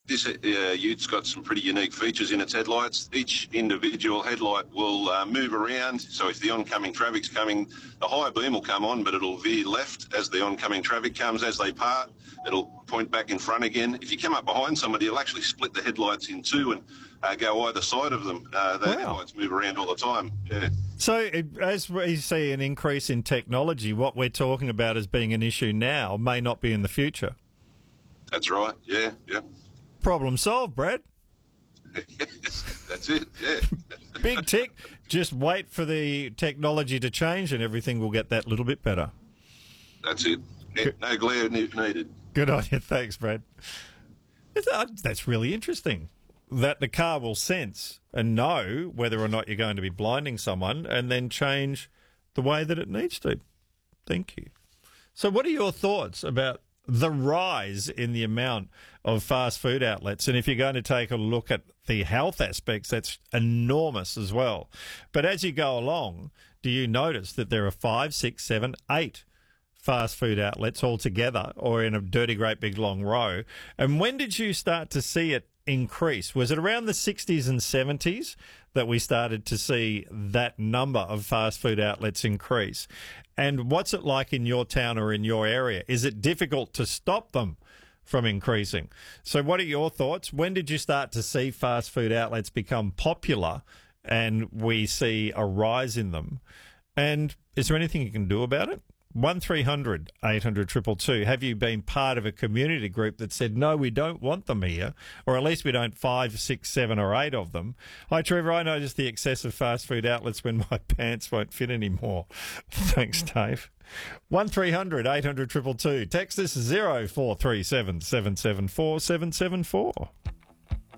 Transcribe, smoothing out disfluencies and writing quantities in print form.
This Utes got some pretty unique features in its headlights. Each individual headlight will move around. So if the oncoming traffic's coming, the high beam will come on, but it'll veer left as the oncoming traffic comes. As they part, it'll point back in front again. If you come up behind somebody, it'll actually split the headlights in two and go either side of them. The headlights move around all the time. Yeah. So as we see an increase in technology, what we're talking about as being an issue now may not be in the future. That's right. Yeah. Problem solved, Brad. That's it, yeah. Big tick. Just wait for the technology to change and everything will get that little bit better. That's it. No glare needed. Good on you. Thanks, Brad. That's really interesting. That the car will sense and know whether or not you're going to be blinding someone and then change the way that it needs to. Thank you. So what are your thoughts about the rise in the amount of fast food outlets? And if you're going to take a look at the health aspects, that's enormous as well. But as you go along, do you notice that there are 5, 6, 7, 8 fast food outlets all together or in a dirty, great big long row? And when did you start to see it increase? Was it around the 60s and 70s that we started to see that number of fast food outlets increase? And what's it like in your town or in your area? Is it difficult to stop them from increasing? So what are your thoughts? When did you start to see fast food outlets become popular and we see a rise in them? And is there anything you can do about it? 1300 800 222. Have you been part of a community group that said, no, we don't want them here, or at least we don't 5, 6, 7 or 8 of them? Hi, Trevor. I noticed the excess of fast food outlets when my pants won't fit anymore. Thanks, Dave. 1300 800 222. Text us 0437 774 774.